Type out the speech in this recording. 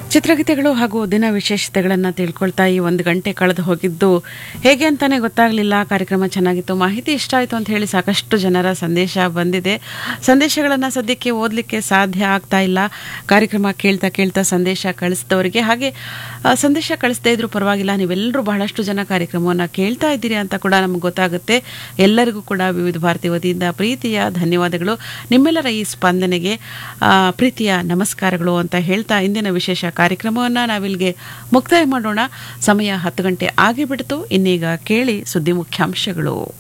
ಚಿತ್ರಗೀತೆಗಳು ಹಾಗೂ ದಿನ ವಿಶೇಷತೆಗಳನ್ನು ತಿಳ್ಕೊಳ್ತಾ ಈ ಒಂದು ಗಂಟೆ ಕಳೆದು ಹೋಗಿದ್ದು ಹೇಗೆ ಅಂತಾನೆ ಗೊತ್ತಾಗಲಿಲ್ಲ. ಕಾರ್ಯಕ್ರಮ ಚೆನ್ನಾಗಿತ್ತು, ಮಾಹಿತಿ ಇಷ್ಟ ಆಯಿತು ಅಂತ ಹೇಳಿ ಸಾಕಷ್ಟು ಜನರ ಸಂದೇಶ ಬಂದಿದೆ. ಸಂದೇಶಗಳನ್ನು ಸದ್ಯಕ್ಕೆ ಓದಲಿಕ್ಕೆ ಸಾಧ್ಯ ಆಗ್ತಾ ಇಲ್ಲ. ಕಾರ್ಯಕ್ರಮ ಕೇಳ್ತಾ ಕೇಳ್ತಾ ಸಂದೇಶ ಕಳಿಸಿದವರಿಗೆ ಹಾಗೆ ಸಂದೇಶ ಕಳಿಸದೇ ಇದ್ರೂ ಪರವಾಗಿಲ್ಲ, ನೀವೆಲ್ಲರೂ ಬಹಳಷ್ಟು ಜನ ಕಾರ್ಯಕ್ರಮವನ್ನು ಕೇಳ್ತಾ ಇದ್ದೀರಿ ಅಂತ ಕೂಡ ನಮ್ಗೆ ಗೊತ್ತಾಗುತ್ತೆ. ಎಲ್ಲರಿಗೂ ಕೂಡ ವಿವಿಧ ಭಾರತಿ ವತಿಯಿಂದ ಪ್ರೀತಿಯ ಧನ್ಯವಾದಗಳು. ನಿಮ್ಮೆಲ್ಲರ ಈ ಸ್ಪಂದನೆಗೆ ಪ್ರೀತಿಯ ನಮಸ್ಕಾರಗಳು ಅಂತ ಹೇಳ್ತಾ ಇಂದಿನ ವಿಶೇಷ ಕಾರ್ಯಕ್ರಮವನ್ನು ನಾವಿಲ್ಲಿಗೆ ಮುಕ್ತಾಯ ಮಾಡೋಣ. ಸಮಯ 10 ಗಂಟೆ ಆಗಿಬಿಡ್ತು. ಇನ್ನೀಗ ಕೇಳಿ ಸುದ್ದಿ ಮುಖ್ಯಾಂಶಗಳು.